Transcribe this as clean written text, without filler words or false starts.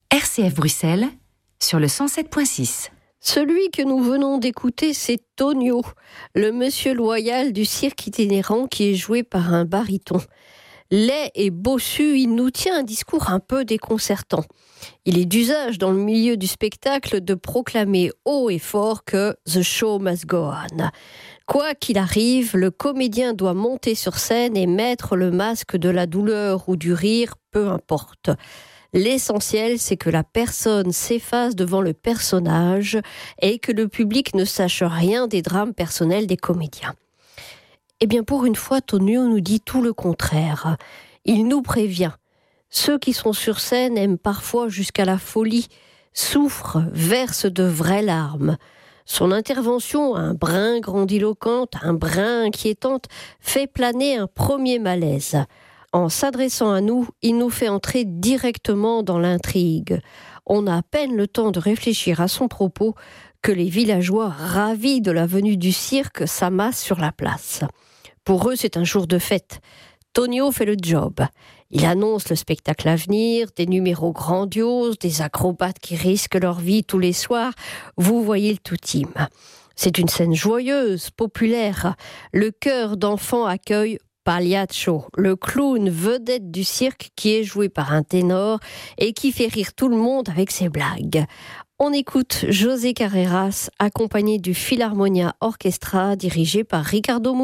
RCF Bruxelles, sur le 107.6. Celui que nous venons d'écouter, c'est Tonio, le monsieur loyal du cirque itinérant qui est joué par un baryton. Laid et bossu, il nous tient un discours un peu déconcertant. Il est d'usage dans le milieu du spectacle de proclamer haut et fort que « the show must go on ». Quoi qu'il arrive, le comédien doit monter sur scène et mettre le masque de la douleur ou du rire, peu importe. L'essentiel, c'est que la personne s'efface devant le personnage et que le public ne sache rien des drames personnels des comédiens. Eh bien, pour une fois, Tonio nous dit tout le contraire. Il nous prévient. Ceux qui sont sur scène aiment parfois jusqu'à la folie, souffrent, versent de vraies larmes. Son intervention, un brin grandiloquente, un brin inquiétante, fait planer un premier malaise. En s'adressant à nous, il nous fait entrer directement dans l'intrigue. On a à peine le temps de réfléchir à son propos que les villageois, ravis de la venue du cirque, s'amassent sur la place. Pour eux, c'est un jour de fête. Tonio fait le job. Il annonce le spectacle à venir, des numéros grandioses, des acrobates qui risquent leur vie tous les soirs. Vous voyez le tout-team. C'est une scène joyeuse, populaire. Le chœur d'enfants accueille Pagliaccio, le clown vedette du cirque qui est joué par un ténor et qui fait rire tout le monde avec ses blagues. On écoute José Carreras, accompagné du Philharmonia Orchestra dirigé par Ricardo